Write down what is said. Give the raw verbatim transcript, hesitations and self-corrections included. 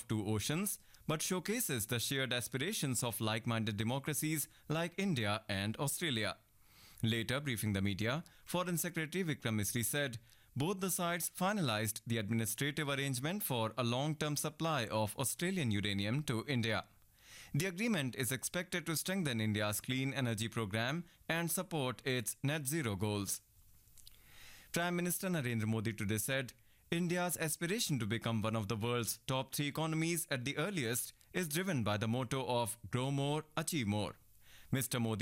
of two oceans, but showcases the shared aspirations of like-minded democracies like India and Australia. Later, briefing the media, Foreign Secretary Vikram Misri said both the sides finalized the administrative arrangement for a long-term supply of Australian uranium to India. The agreement is expected to strengthen India's clean energy program and support its net zero goals. Prime Minister Narendra Modi today said India's aspiration to become one of the world's top three economies at the earliest is driven by the motto of grow more, achieve more. Mister Modi